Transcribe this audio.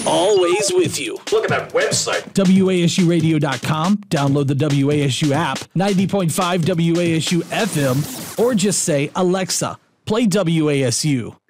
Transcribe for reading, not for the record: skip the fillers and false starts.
always with you. Look at that website. WASUradio.com. Download the WASU app, 90.5 WASU FM, or just say, Alexa, play WASU.